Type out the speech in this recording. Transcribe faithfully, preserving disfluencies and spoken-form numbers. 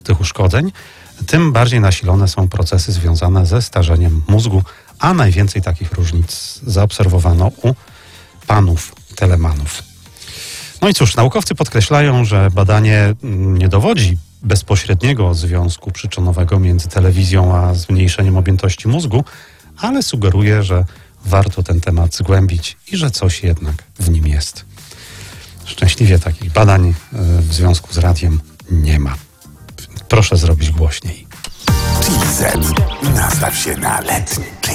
tych uszkodzeń, tym bardziej nasilone są procesy związane ze starzeniem mózgu, a najwięcej takich różnic zaobserwowano u panów telemanów. No i cóż, naukowcy podkreślają, że badanie nie dowodzi bezpośredniego związku przyczynowego między telewizją a zmniejszeniem objętości mózgu, ale sugeruje, że warto ten temat zgłębić i że coś jednak w nim jest. Szczęśliwie takich badań w związku z radiem nie ma. Proszę zrobić głośniej. G Z. Nastaw się na letni